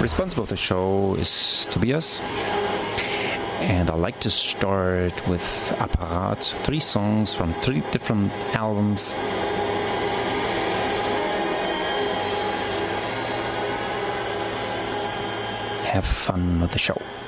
Responsible for the show is Tobias. And I like to start with Apparat, 3 songs from 3 different albums. Have fun with the show.